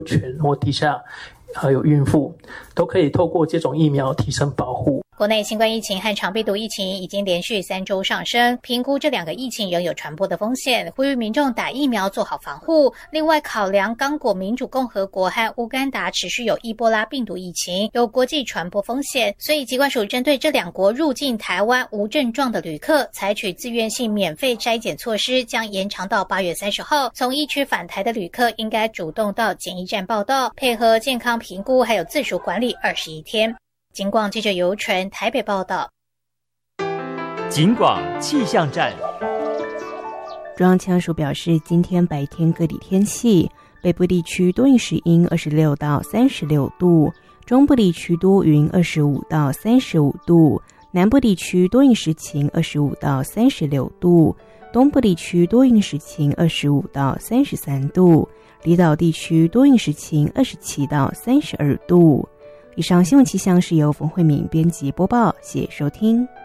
犬或底下还有孕妇，都可以透过接种疫苗提升保护。 国内新冠疫情和肠病毒疫情已经连续3周上升，评估这2个疫情仍有传播的风险，呼吁民众打疫苗做好防护。另外，考量刚果民主共和国和乌干达持续有伊波拉病毒疫情，有国际传播风险，所以疾管署针对这2国入境台湾无症状的旅客，采取自愿性免费筛检措施，将延长到8月30号。从疫区返台的旅客应该主动到检疫站报到，配合健康评估还有自主管理21天。警广记者游纯台北报道。 警广气象站， 中央气象署表示，今天白天各地天气，北部地区多云时阴26到36度，中部地区多云25到35度，南部地区多云时晴25到36度，东部地区多云时晴25到33度，离岛地区多云时晴27到32度。以上新闻气象是由冯慧敏编辑播报，谢谢收听。